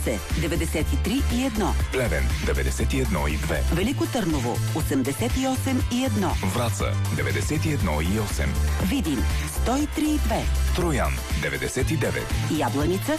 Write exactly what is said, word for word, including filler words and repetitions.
Русе деветдесет и три и едно. Плевен деветдесет и едно и две. Велико Търново осемдесет и осем и едно. Враца деветдесет и едно и осем. Видин сто и три и две. Троян деветдесет и девет. Ябланица